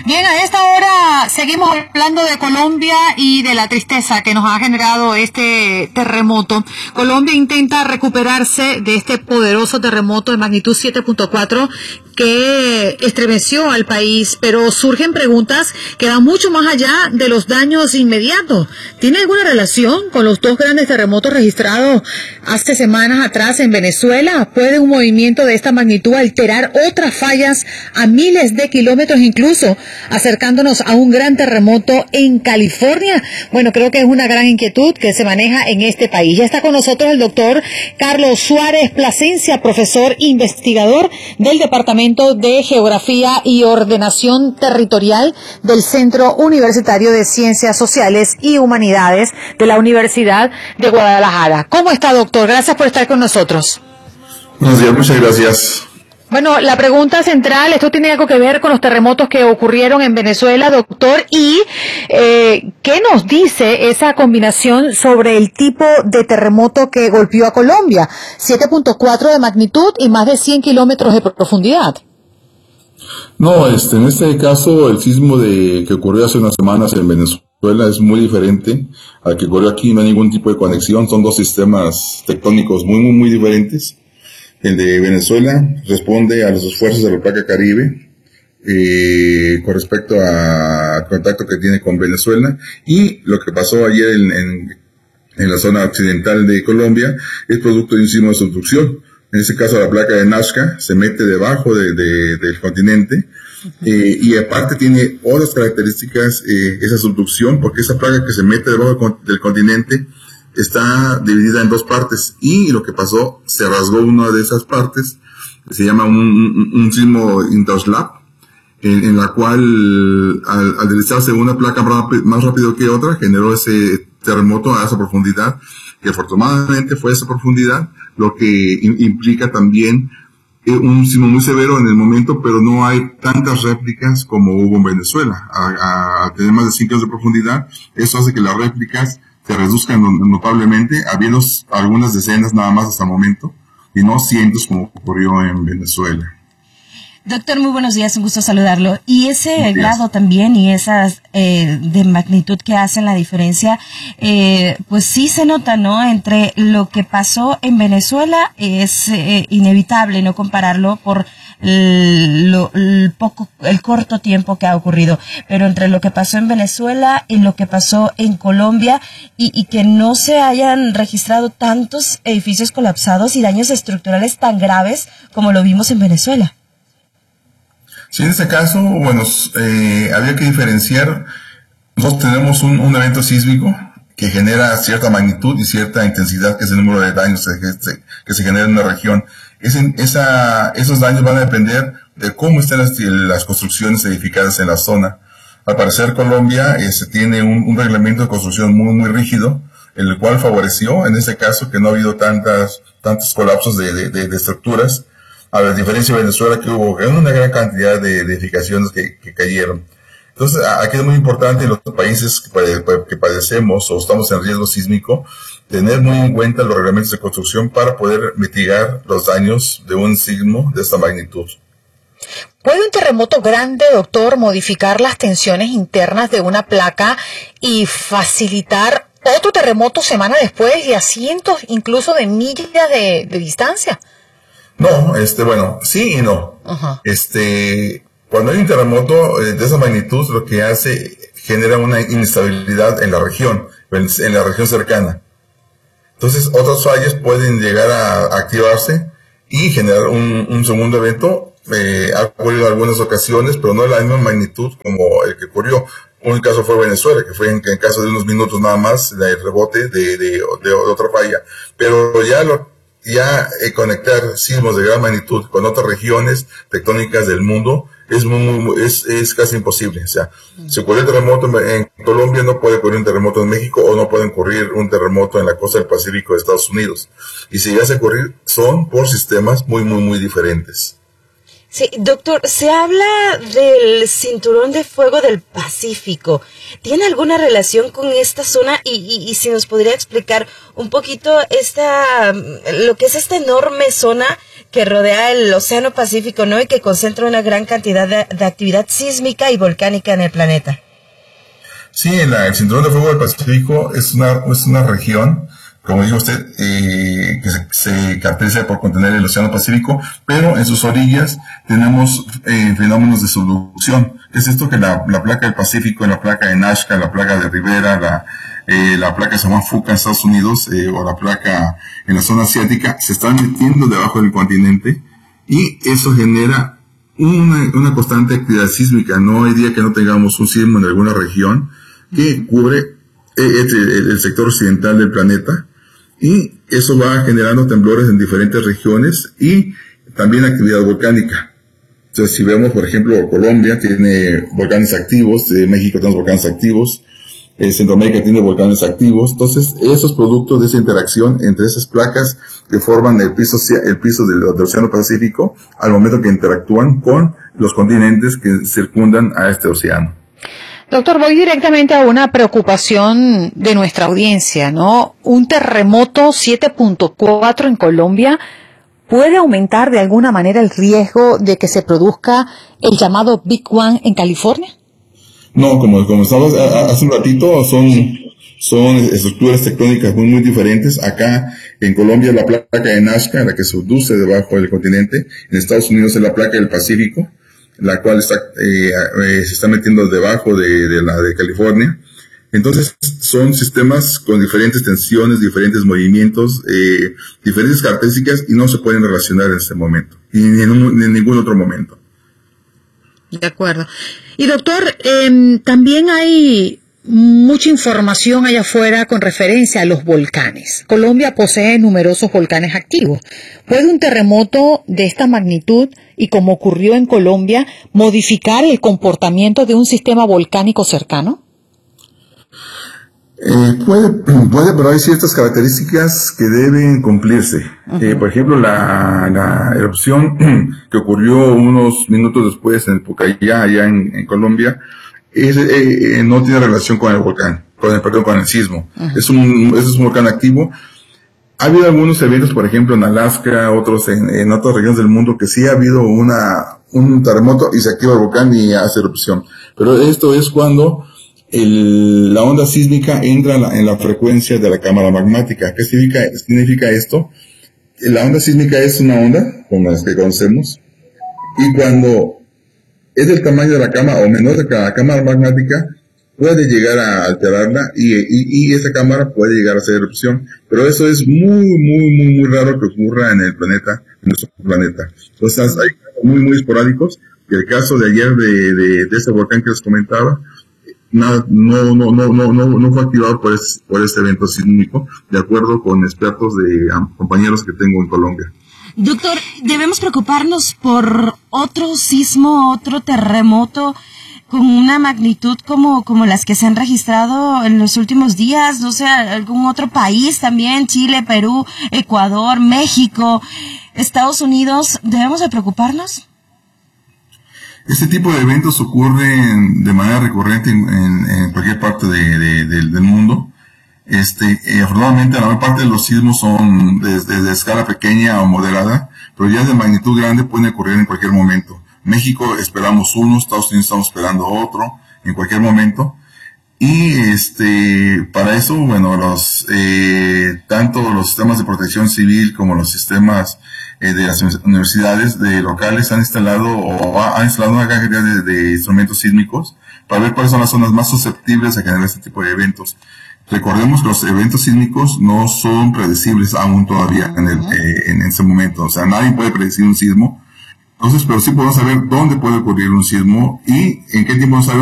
Bien, a esta hora seguimos hablando de Colombia y de la tristeza que nos ha generado este terremoto. Colombia intenta recuperarse de este poderoso terremoto de magnitud 7.4 que estremeció al país, pero surgen preguntas que van mucho más allá de los daños inmediatos. ¿Tiene alguna relación con los dos grandes terremotos registrados hace semanas atrás en Venezuela? ¿Puede un movimiento de esta magnitud alterar otras fallas a miles de kilómetros, incluso acercándonos a un gran terremoto en California? Bueno, creo que es una gran inquietud que se maneja en este país. Ya está con nosotros el doctor Carlos Suárez Plasencia, profesor investigador del Departamento de Geografía y Ordenación Territorial del Centro Universitario de Ciencias Sociales y Humanidades de la Universidad de Guadalajara. ¿Cómo está, doctor? Gracias por estar con nosotros. Buenos días, muchas gracias. Bueno, la pregunta central, esto tiene algo que ver con los terremotos que ocurrieron en Venezuela, doctor, y ¿qué nos dice esa combinación sobre el tipo de terremoto que golpeó a Colombia? 7.4 de magnitud y más de 100 kilómetros de profundidad. No, en este caso, el sismo que ocurrió hace unas semanas en Venezuela es muy diferente al que ocurrió aquí. No hay ningún tipo de conexión, son dos sistemas tectónicos muy diferentes. El de Venezuela responde a los esfuerzos de la placa Caribe con respecto al contacto que tiene con Venezuela, y lo que pasó ayer en la zona occidental de Colombia es producto de un sismo de subducción. En este caso, la placa de Nazca se mete debajo del continente, y aparte tiene otras características esa subducción, porque esa placa que se mete debajo del continente está dividida en dos partes, y lo que pasó, se rasgó una de esas partes, se llama un sismo interslap, en la cual al deslizarse una placa más rápido que otra, generó ese terremoto a esa profundidad, que afortunadamente fue esa profundidad, lo que implica también un sismo muy severo en el momento, pero no hay tantas réplicas como hubo en Venezuela. A tener más de 5 kilómetros de profundidad, eso hace que las réplicas se reduzcan notablemente, habiendo algunas decenas nada más hasta el momento, y no cientos como ocurrió en Venezuela. Doctor, muy buenos días, un gusto saludarlo. Y ese grado también y esas de magnitud que hacen la diferencia, pues sí se nota, ¿no? Entre lo que pasó en Venezuela es inevitable no compararlo por el corto tiempo que ha ocurrido, pero entre lo que pasó en Venezuela y lo que pasó en Colombia, y que no se hayan registrado tantos edificios colapsados y daños estructurales tan graves como lo vimos en Venezuela. Sí, en este caso, bueno, había que diferenciar. Nosotros tenemos un evento sísmico que genera cierta magnitud y cierta intensidad, que es el número de daños que se genera en una región. Esos daños van a depender de cómo están las construcciones edificadas en la zona. Al parecer, Colombia tiene un reglamento de construcción muy rígido, el cual favoreció, en este caso, que no ha habido tantos colapsos de estructuras, a la diferencia de Venezuela, que hubo una gran cantidad de edificaciones que cayeron. Entonces, aquí es muy importante en los países que padecemos o estamos en riesgo sísmico, tener muy en cuenta los reglamentos de construcción para poder mitigar los daños de un sismo de esta magnitud. ¿Puede un terremoto grande, doctor, modificar las tensiones internas de una placa y facilitar otro terremoto semana después y a cientos incluso de millas de distancia? No, bueno, sí y no. Uh-huh. Cuando hay un terremoto de esa magnitud, lo que genera una inestabilidad en la región cercana. Entonces, otras fallas pueden llegar a activarse y generar un segundo evento. Ha ocurrido en algunas ocasiones, pero no de la misma magnitud como el que ocurrió. Un caso fue Venezuela, que fue en caso de unos minutos nada más, el rebote de otra falla. Pero conectar sismos de gran magnitud con otras regiones tectónicas del mundo es casi imposible. O sea, si ocurrió un terremoto en Colombia, no puede ocurrir un terremoto en México, o no puede ocurrir un terremoto en la costa del Pacífico de Estados Unidos. Y si llegase a ocurrir, son por sistemas muy diferentes. Sí, doctor, se habla del cinturón de fuego del Pacífico. ¿Tiene alguna relación con esta zona? Y si nos podría explicar un poquito lo que es esta enorme zona que rodea el Océano Pacífico, ¿no? Y que concentra una gran cantidad de actividad sísmica y volcánica en el planeta. Sí, el Cinturón de Fuego del Pacífico es una región, como dijo usted, que se caracteriza por contener el Océano Pacífico, pero en sus orillas tenemos fenómenos de subducción. Es esto que la placa del Pacífico, la placa de Nazca, la placa de Rivera, la placa de San Juan Fuca en Estados Unidos, o la placa en la zona asiática, se están metiendo debajo del continente, y eso genera una constante actividad sísmica. No hay día que no tengamos un sismo en alguna región que cubre el sector occidental del planeta, y eso va generando temblores en diferentes regiones y también actividad volcánica. Entonces, si vemos, por ejemplo, Colombia tiene volcanes activos, México tiene volcanes activos, Centroamérica tiene volcanes activos. Entonces, esos productos de esa interacción entre esas placas que forman el piso del Océano Pacífico, al momento que interactúan con los continentes que circundan a este océano. Doctor, voy directamente a una preocupación de nuestra audiencia, ¿no? Un terremoto 7.4 en Colombia puede aumentar de alguna manera el riesgo de que se produzca el llamado Big One en California. No, como estábamos hace un ratito, son estructuras tectónicas muy diferentes. Acá en Colombia la placa de Nazca, la que se subduce debajo del continente. En Estados Unidos es la placa del Pacífico, la cual se está metiendo debajo de la de California. Entonces, son sistemas con diferentes tensiones, diferentes movimientos, diferentes características, y no se pueden relacionar en este momento, ni en ningún otro momento. De acuerdo. Y doctor, también hay mucha información allá afuera con referencia a los volcanes. Colombia posee numerosos volcanes activos. ¿Puede un terremoto de esta magnitud, y como ocurrió en Colombia, modificar el comportamiento de un sistema volcánico cercano? Puede, pero hay ciertas características que deben cumplirse. Uh-huh. Por ejemplo, la erupción que ocurrió unos minutos después en Pucallá, allá en Colombia, no tiene relación con el volcán, con el sismo. Uh-huh. Es un volcán activo. Ha habido algunos eventos, por ejemplo, en Alaska, otros en otras regiones del mundo, que sí ha habido un terremoto y se activa el volcán y hace erupción. Pero esto es cuando la onda sísmica entra en la frecuencia de la cámara magmática. ¿Qué significa esto? La onda sísmica es una onda, como las que conocemos, y cuando es del tamaño de la cámara o menor de la cámara magmática, puede llegar a alterarla, y esa cámara puede llegar a hacer erupción. Pero eso es muy raro que ocurra en nuestro planeta. Entonces, hay casos muy esporádicos. El caso de ayer de ese volcán que les comentaba, no fue activado por este evento sísmico, de acuerdo con expertos de compañeros que tengo en Colombia. Doctor, ¿debemos preocuparnos por otro sismo, otro terremoto con una magnitud como las que se han registrado en los últimos días? No sé, algún otro país también, Chile, Perú, Ecuador, México, Estados Unidos, ¿debemos de preocuparnos? Este tipo de eventos ocurren de manera recurrente en cualquier parte del mundo. Afortunadamente, la mayor parte de los sismos son de escala pequeña o moderada, pero ya de magnitud grande pueden ocurrir en cualquier momento. México esperamos uno, Estados Unidos estamos esperando otro en cualquier momento. Y para eso, bueno, tanto los sistemas de protección civil como los sistemas de las universidades locales han instalado una gran cantidad de instrumentos sísmicos para ver cuáles son las zonas más susceptibles a generar este tipo de eventos. Recordemos que los eventos sísmicos no son predecibles aún todavía en ese momento. O sea, nadie puede predecir un sismo. Entonces, pero sí podemos saber dónde puede ocurrir un sismo y en qué tiempo